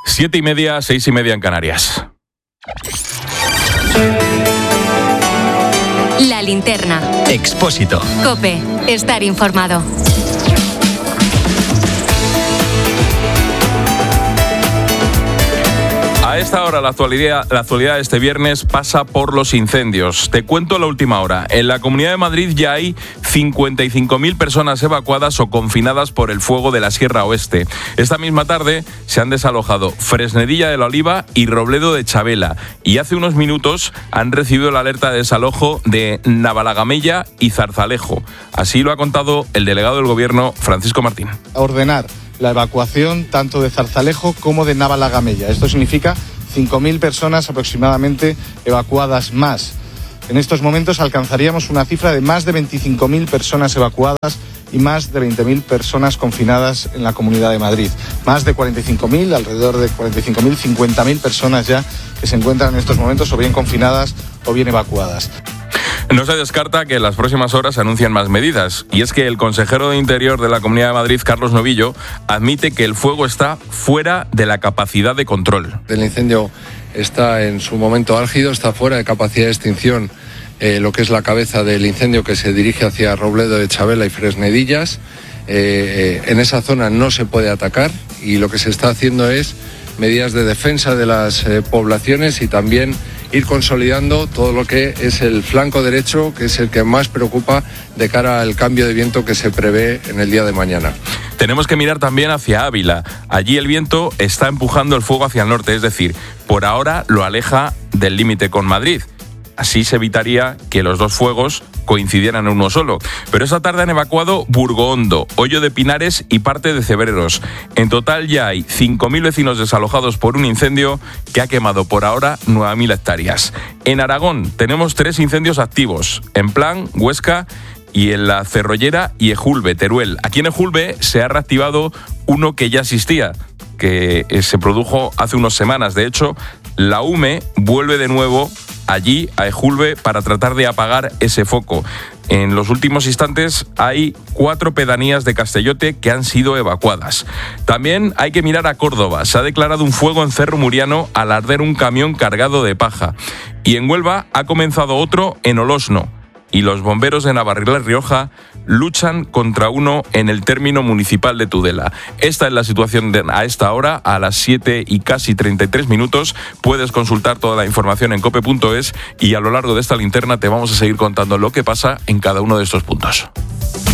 7:30, 6:30 en Canarias. La linterna. Expósito. COPE. Estar informado. A esta hora la actualidad de este viernes pasa por los incendios. Te cuento la última hora. En la Comunidad de Madrid ya hay 55.000 personas evacuadas o confinadas por el fuego de la Sierra Oeste. Esta misma tarde se han desalojado Fresnedilla de la Oliva y Robledo de Chavela. Y hace unos minutos han recibido la alerta de desalojo de Navalagamella y Zarzalejo. Así lo ha contado el delegado del Gobierno, Francisco Martín. Ordenar la evacuación tanto de Zarzalejo como de Navalagamella. Esto significa 5.000 personas aproximadamente evacuadas más. En estos momentos alcanzaríamos una cifra de más de 25.000 personas evacuadas y más de 20.000 personas confinadas en la Comunidad de Madrid. Más de 45.000, alrededor de 45.000, 50.000 personas ya que se encuentran en estos momentos o bien confinadas o bien evacuadas. No se descarta que en las próximas horas se anuncien más medidas. Y es que el consejero de Interior de la Comunidad de Madrid, Carlos Novillo, admite que el fuego está fuera de la capacidad de control. El incendio está en su momento álgido, está fuera de capacidad de extinción. Lo que es la cabeza del incendio que se dirige hacia Robledo de Chavela y Fresnedillas. En esa zona no se puede atacar y lo que se está haciendo es medidas de defensa de las poblaciones y también ir consolidando todo lo que es el flanco derecho, que es el que más preocupa de cara al cambio de viento que se prevé en el día de mañana. Tenemos que mirar también hacia Ávila. Allí el viento está empujando el fuego hacia el norte, es decir, por ahora lo aleja del límite con Madrid. Así se evitaría que los dos fuegos coincidieran en uno solo. Pero esta tarde han evacuado Burgohondo, Hoyo de Pinares y parte de Cebreros. En total ya hay 5.000 vecinos desalojados por un incendio que ha quemado por ahora 9.000 hectáreas. En Aragón tenemos 3 incendios activos, en Plan, Huesca y en La Cerrollera y Ejulbe, Teruel. Aquí en Ejulbe se ha reactivado uno que ya existía, que se produjo hace unas semanas. De hecho, la UME vuelve de nuevo allí a Ejulbe para tratar de apagar ese foco. En los últimos instantes hay 4 pedanías de Castellote que han sido evacuadas. También hay que mirar a Córdoba. Se ha declarado un fuego en Cerro Muriano al arder un camión cargado de paja. Y en Huelva ha comenzado otro en Olosno. Y los bomberos de Navarrela y Rioja luchan contra uno en el término municipal de Tudela. Esta es la situación a esta hora, a las 7 y casi 33 minutos. Puedes consultar toda la información en cope.es y a lo largo de esta linterna te vamos a seguir contando lo que pasa en cada uno de estos puntos.